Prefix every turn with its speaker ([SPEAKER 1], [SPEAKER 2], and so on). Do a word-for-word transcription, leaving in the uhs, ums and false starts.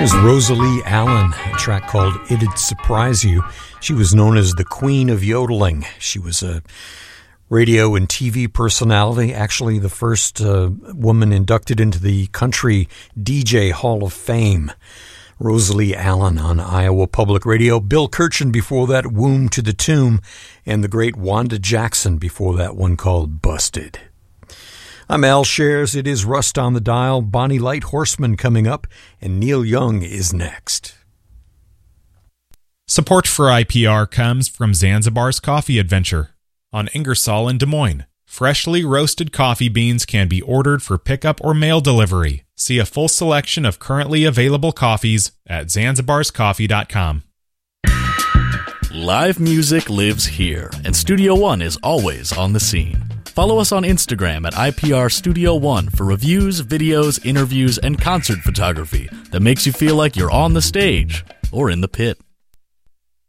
[SPEAKER 1] Here's Rosalie Allen, a track called It'd Surprise You. She was known as the Queen of Yodeling. She was a radio and T V personality, actually the first uh, woman inducted into the Country D J Hall of Fame. Rosalie Allen on Iowa Public Radio. Bill Kirchen before that, Womb to the Tomb, and the great Wanda Jackson before that one called Busted. I'm Al Shares. It is Rust on the Dial. Bonnie Light Horseman coming up, and Neil Young is next.
[SPEAKER 2] Support for I P R comes from Zanzibar's Coffee Adventure on Ingersoll in Des Moines. Freshly roasted coffee beans can be ordered for pickup or mail delivery. See a full selection of currently available coffees at zanzibars coffee dot com.
[SPEAKER 3] Live music lives here, and Studio One is always on the scene. Follow us on Instagram at I P R Studio One for reviews, videos, interviews, and concert photography that makes you feel like you're on the stage or in the pit.